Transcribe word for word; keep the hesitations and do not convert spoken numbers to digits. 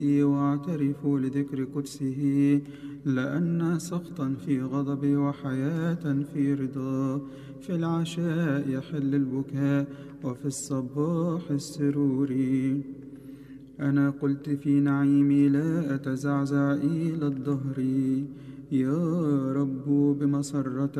واعترفوا لذكر قدسه، لأن سخطا في غضب وحياة في رضا. في العشاء يحل البكاء وفي الصباح السرور. أنا قلت في نعيمي لا أتزعزع إلى الدهر، يا رب بمسرة